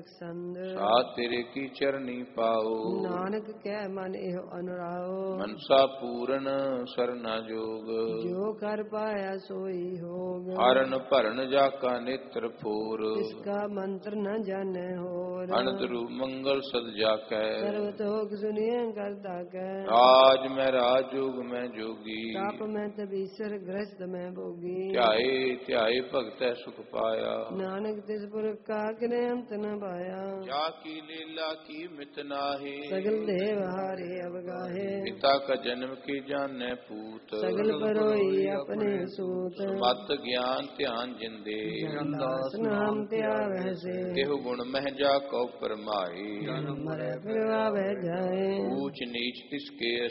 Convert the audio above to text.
ਬਖਸ਼ੰਦ। ਸਾ ਤੇਰੇ ਕੀ ਚਰਨੀ ਪਾਓ, ਨਾਨਕ ਕਹਿ ਮਨ ਇਹੋ ਅਨੁਰਾਓ। ਮਨਸਾ ਪੂਰਨ ਸਰਨਾ ਜੋਗ, ਜੋ ਕਰ ਪਾਇਆ ਸੋਈ ਹੋਗ। ਹਰਨ ਭਰਨ ਜਾ ਕਾ ਨੇਤਰ ਫੋਰ, ਤਿਸ ਕਾ ਮੰਤਰ ਨ ਜਾਣੈ ਹੋਰ। ਅਨੰਦ ਰੂਪ ਮੰਗਲ ਸਦ ਜਾ ਕੈ, ਸਰਬ ਤੋਖ ਸੁਨਿਐ ਕਰਤਾ ਕੈ। ਰਾਜ ਮੈਂ ਰਾਜ ਜੋਗ ਮੈਂ ਜੋਗੀ, ਤਪ ਮੈਂ ਤਬੀਸਰ ਗ੍ਰਸਤ ਮੈਂ ਭੋਗੀ। ਧਿਆਏ ਧਿਆਏ ਭਗਤੈ ਸੁਖ ਪਾਇਆ, ਨਾਨਕ ਤਿਸ ਪੁਰਖ ਕਾ ਕਿਨੇ ਅੰਤ ਨ ਪਾਇਆ। ਜਾ ਕੀ ਲੀਲਾ ਕੀ ਮਿਤ ਨਾਹੀ, ਸਗਲ ਦੇਵ ਹਾਰੇ ਅਵਗਾਹੇ। ਪਿਤਾ ਕਾ ਜਨਮ ਕੀ ਜਾਣੈ ਪੂਤ, ਸਗਲ ਪਰੋਈ ਆਪਣੇ ਸੂਤ। ਮਤ ਗਿਆਨ ਧਿਆਨ ਜਿੰਦੇ, ਦਾਸ ਨਾਮ ਧਿਆਵੈ ਸੇ। ਤਿਹੁ ਗੁਣ ਮਹਿ ਜਾ ਕਉ ਪਰਮਾਈ, ਮਰੈ ਫਿਰ ਆਵੈ ਜਾਏ। ਊਚ ਨੀਚ ਤਿਸ ਕੇ